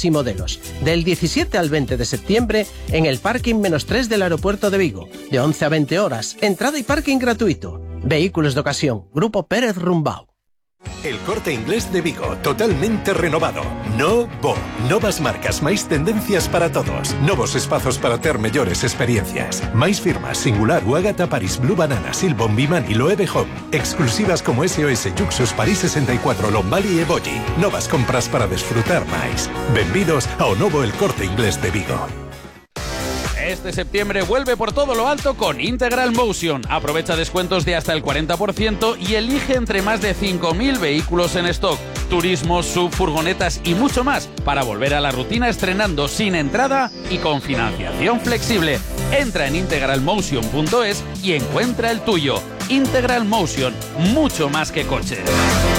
marcas y modelos. Del 17 al 20 de septiembre en el parking -3 del aeropuerto de Vigo. De 11 a 20 horas, entrada y parking gratuito. Vehículos de ocasión, Grupo Pérez Rumbao. El Corte Inglés de Vigo, totalmente renovado. Novo. Novas marcas, máis tendencias para todos. Novos espazos para ter mellores experiencias. Máis firmas, Singular, Ágata, Paris Blue Banana, Silbon, Bimani, Loewe Home. Exclusivas como SOS, Juxus, París 64, Lombali e Bolli. Novas compras para desfrutar máis. Benvidos ao novo El Corte Inglés de Vigo. Este septiembre vuelve por todo lo alto con Integral Motion. Aprovecha descuentos de hasta el 40% y elige entre más de 5.000 vehículos en stock. Turismos, sub, furgonetas y mucho más para volver a la rutina estrenando sin entrada y con financiación flexible. Entra en integralmotion.es y encuentra el tuyo. Integral Motion, mucho más que coches.